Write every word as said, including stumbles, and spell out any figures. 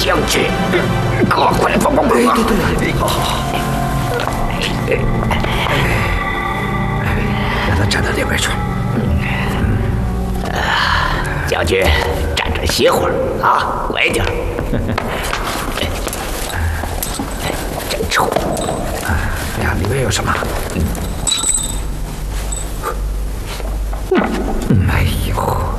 将军，快快来帮帮忙啊！ 对对，好好好。让他站到那边去。 将军，站着歇会儿啊，晚点。真臭！ 呀，里面有什么？哎呦！